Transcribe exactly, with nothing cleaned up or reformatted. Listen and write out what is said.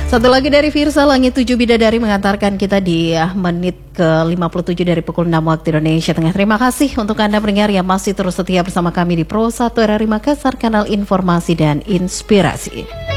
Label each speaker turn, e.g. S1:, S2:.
S1: Satu lagi dari Firsa, Langit Tujuh Bidadari mengantarkan kita di uh, menit ke lima puluh tujuh dari pukul enam waktu Indonesia Tengah. Terima kasih untuk Anda pendengar yang masih terus setia bersama kami di Pro satu R R I Makassar, kanal informasi dan inspirasi.